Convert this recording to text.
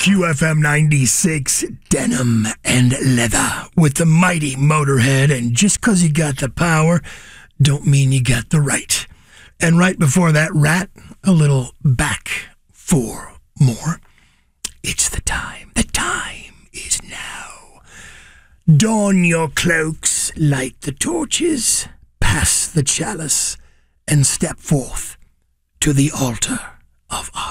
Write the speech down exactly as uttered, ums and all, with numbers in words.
Q F M ninety-six, Denim and Leather with the mighty Motorhead. And just because you got the power, don't mean you got the right. And right before that, Rat, a little Back for More. It's the time. The time is now. Don your cloaks, light the torches, pass the chalice, and step forth to the altar of our